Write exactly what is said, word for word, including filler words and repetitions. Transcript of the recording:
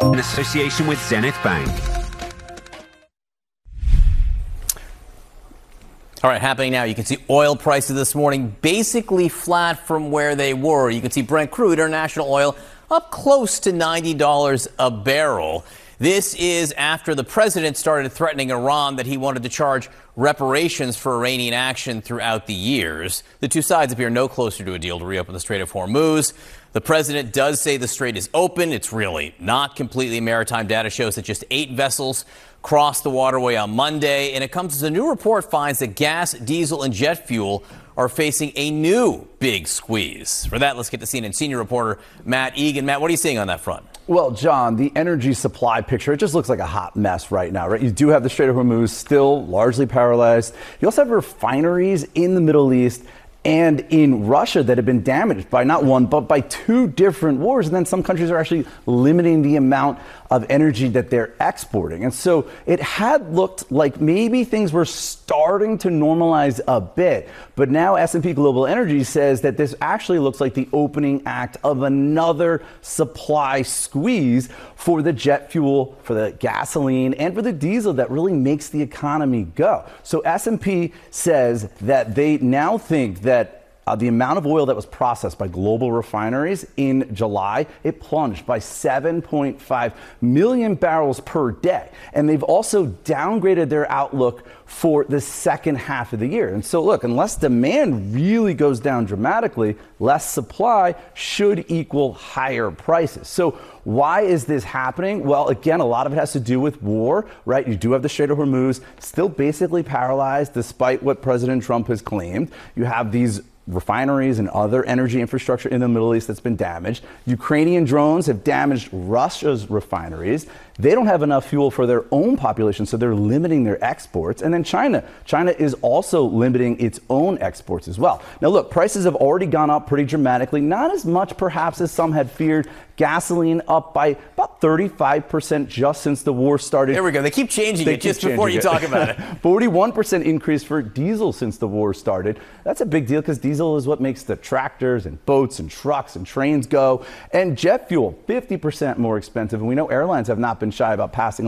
In association with Zenith Bank. All right, happening now. You can see oil prices this morning basically flat from where they were. You can see Brent crude, international oil, up close to ninety dollars a barrel. This is after the president started threatening Iran that he wanted to charge reparations for Iranian action throughout the years. The two sides appear no closer to a deal to reopen the Strait of Hormuz. The president does say the strait is open. It's really not completely maritime. Data shows that just eight vessels crossed the waterway on Monday. And it comes as a new report finds that gas, diesel, and jet fuel are facing a new big squeeze. For that, let's get to C N N senior reporter Matt Egan. Matt, what are you seeing on that front? Well, John, the energy supply picture, it just looks like a hot mess right now, right? You do have the Strait of Hormuz still largely paralyzed. You also have refineries in the Middle East and in Russia that have been damaged by not one, but by two different wars. And then some countries are actually limiting the amount of energy that they're exporting. And so it had looked like maybe things were starting to normalize a bit. But now S and P Global Energy says that this actually looks like the opening act of another supply squeeze for the jet fuel, for the gasoline, and for the diesel that really makes the economy go. So S and P says that they now think that Uh, the amount of oil that was processed by global refineries in July, it plunged by seven point five million barrels per day. And they've also downgraded their outlook for the second half of the year. And so, look, unless demand really goes down dramatically, less supply should equal higher prices. So why is this happening? Well, again, a lot of it has to do with war, right? You do have the Strait of Hormuz still basically paralyzed despite what President Trump has claimed. You have these refineries and other energy infrastructure in the Middle East that's been damaged. Ukrainian drones have damaged Russia's refineries. They don't have enough fuel for their own population, so they're limiting their exports. And then China. China is also limiting its own exports as well. Now, look, prices have already gone up pretty dramatically, not as much perhaps as some had feared. Gasoline up by about thirty-five percent just since the war started. There we go. They keep changing they it just before you it. talk about it. forty-one percent increase for diesel since the war started. That's a big deal because diesel is what makes the tractors and boats and trucks and trains go. And jet fuel, fifty percent more expensive. And we know airlines have not been shy about passing